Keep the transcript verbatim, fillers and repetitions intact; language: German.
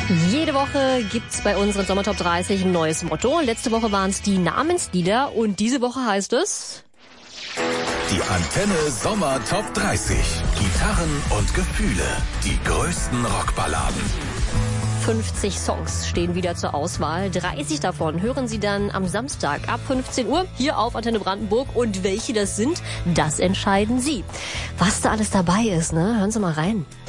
Jede Woche gibt's bei unseren Sommertop dreißig ein neues Motto. Letzte Woche waren es die Namenslieder und diese Woche heißt es... Die Antenne Sommer Top dreißig. Gitarren und Gefühle. Die größten Rockballaden. fünfzig Songs stehen wieder zur Auswahl. dreißig davon hören Sie dann am Samstag ab fünfzehn Uhr hier auf Antenne Brandenburg. Und welche das sind, das entscheiden Sie. Was da alles dabei ist, ne? Hören Sie mal rein.